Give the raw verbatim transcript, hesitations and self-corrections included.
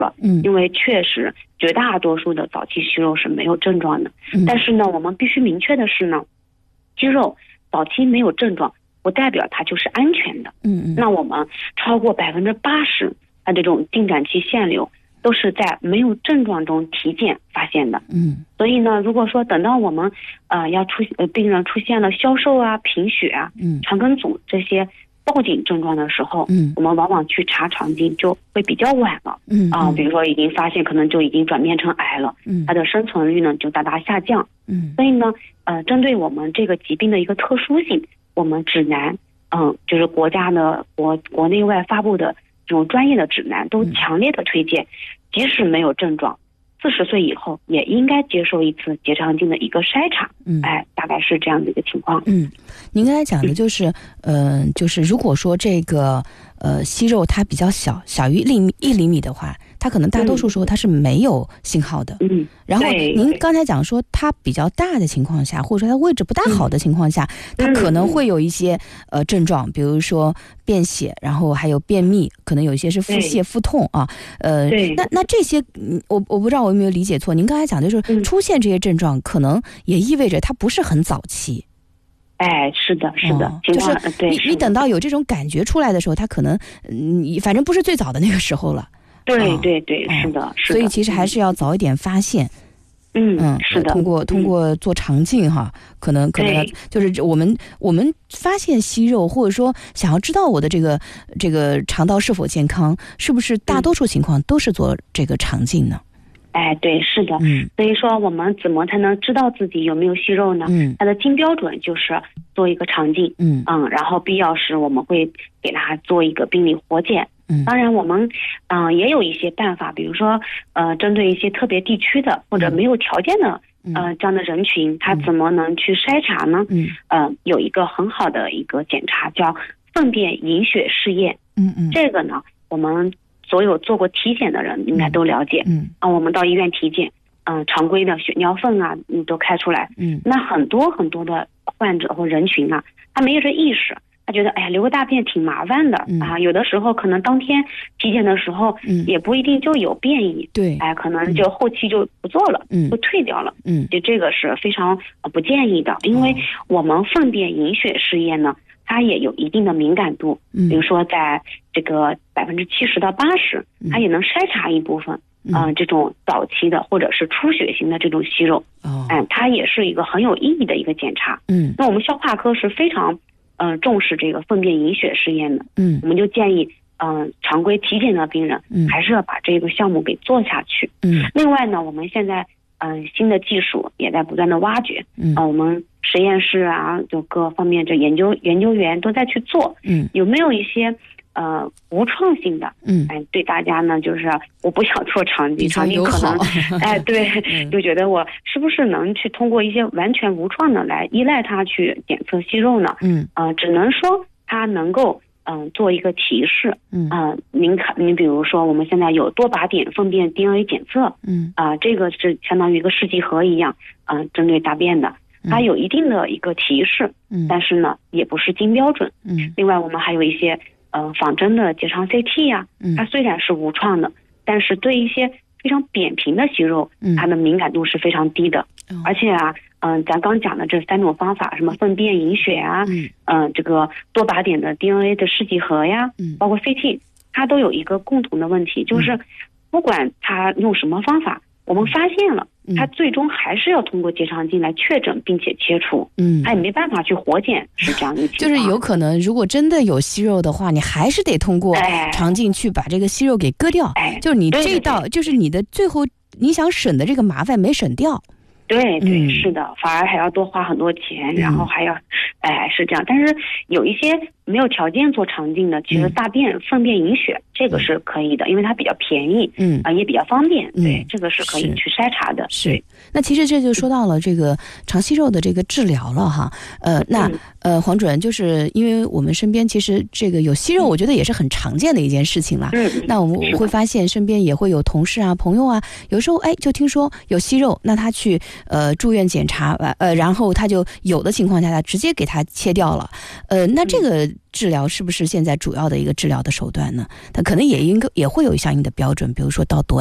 了，嗯，因为确实绝大多数的早期息肉是没有症状的，嗯，但是呢，我们必须明确的是呢，息肉早期没有症状，不代表它就是安全的，嗯嗯，那我们超过百分之八十，它这种进展期腺瘤都是在没有症状中体检发现的，嗯，所以呢，如果说等到我们呃要出呃病人出现了消瘦啊、贫血啊、嗯、肠梗阻这些报警症状的时候，嗯，我们往往去查肠镜就会比较晚了，嗯啊、呃，比如说已经发现可能就已经转变成癌了，嗯，它的生存率呢就大大下降，嗯，所以呢，呃，针对我们这个疾病的一个特殊性，我们指南，嗯、呃，就是国家的国国内外发布的这种专业的指南都强烈的推荐，嗯、即使没有症状，四十岁以后也应该接受一次结肠镜的一个筛查，嗯，哎，大概是这样的一个情况。 嗯，您刚才讲的就是，嗯、呃，就是如果说这个呃息肉它比较小，小于一厘米一厘米的话，它可能大多数时候它是没有信号的。嗯，然后您刚才讲说它比较大的情况下，或者说它位置不大好的情况下，嗯、它可能会有一些呃症状，比如说便血，然后还有便秘，可能有一些是腹泻、腹痛啊。呃，那那这些，我我不知道我有没有理解错。您刚才讲的就是出现这些症状，嗯、可能也意味着它不是很早期。 哎，是的，是的，哦、 就是你你等到有这种感觉出来的时候，它可能嗯，反正不是最早的那个时候了。 对对对，哦、是的，是的。 所以其实还是要早一点发现。 嗯嗯，是的。 通过通过做肠镜哈，可能可能要就是我们我们发现息肉，或者说想要知道我的这个这个肠道是否健康，是不是大多数情况都是做这个肠镜呢？ 哎，对，是的，嗯，所以说我们怎么才能知道自己有没有息肉呢？嗯，它的金标准就是做一个肠镜，嗯嗯，然后必要时我们会给它做一个病理活检，嗯，当然我们嗯、呃、也有一些办法，比如说呃针对一些特别地区的或者没有条件的、嗯、呃这样的人群，他怎么能去筛查呢？嗯，呃有一个很好的一个检查叫粪便隐血试验，嗯嗯，这个呢我们所有做过体检的人应该都了解，嗯，啊，我们到医院体检，嗯、呃，常规的血尿粪啊，你都开出来，嗯，那很多很多的患者或人群啊，他没有这意识，他觉得，哎呀，流个大便挺麻烦的，嗯、啊，有的时候可能当天体检的时候，嗯，也不一定就有便意，对，哎，可能就后期就不做了，嗯，就退掉了，嗯，就这个是非常不建议的，因为我们粪便隐血试验呢。它也有一定的敏感度，比如说在这个百分之七十到八十，它也能筛查一部分，嗯、呃，这种早期的或者是出血型的这种息肉，哦，嗯，它也是一个很有意义的一个检查，嗯，那我们消化科是非常，嗯、呃，重视这个粪便隐血试验的，嗯，我们就建议，嗯、呃，常规体检的病人，嗯，还是要把这个项目给做下去，嗯，另外呢，我们现在。嗯、呃，新的技术也在不断的挖掘，嗯、呃，我们实验室啊，就各方面这研究研究员都在去做，嗯，有没有一些呃无创性的，嗯，哎，对大家呢，就是我不想做肠镜，肠镜可能，哎，对，嗯、就觉得我是不是能去通过一些完全无创的来依赖它去检测息肉呢？嗯，啊、呃，只能说它能够。嗯，做一个提示，嗯啊、呃，您看，您比如说，我们现在有多靶点粪便 D N A 检测，嗯啊、呃，这个是相当于一个试剂盒一样，啊、呃，针对大便的，它有一定的一个提示，嗯，但是呢，也不是金标准，嗯。另外，我们还有一些呃仿真的结肠 C T 呀、啊，它虽然是无创的，但是对一些非常扁平的息肉，它的敏感度是非常低的，嗯、而且啊。嗯、呃，咱刚讲的这三种方法，什么粪便隐血啊，嗯、呃，这个多靶点的 D N A 的试剂盒呀，嗯，包括 C T， 它都有一个共同的问题，就是不管它用什么方法，我们发现了，它最终还是要通过结肠镜来确诊并且切除，嗯，它也没办法去活检，是这样的情况。 就是有可能，如果真的有息肉的话，你还是得通过肠镜去把这个息肉给割掉，哎，就是你这道，对对对，就是你的最后你想省的这个麻烦没省掉。 对对、嗯、是的，反而还要多花很多钱，然后还要，哎，是这样。但是有一些没有条件做肠镜的，其实大便、嗯、粪便隐血这个是可以的，因为它比较便宜，嗯啊、呃、也比较方便，对、嗯，这个是可以去筛查的。 是。那其实这就说到了这个肠息肉的这个治疗了哈，呃，那、嗯、呃黄主任，就是因为我们身边其实这个有息肉，我觉得也是很常见的一件事情啦。嗯，那我们我会发现身边也会有同事啊、朋友啊，有时候哎就听说有息肉，那他去呃住院检查，呃然后他就有的情况下他直接给他切掉了，呃那这个治疗是不是现在主要的一个治疗的手段呢？它可能也应该也会有相应的标准，比如说到多